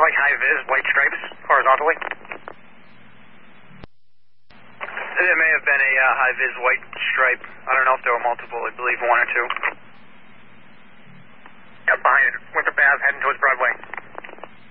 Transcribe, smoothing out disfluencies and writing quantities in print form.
like high-vis white stripes horizontally? There may have been a high-vis white stripe. I don't know if there were multiple. I believe one or two.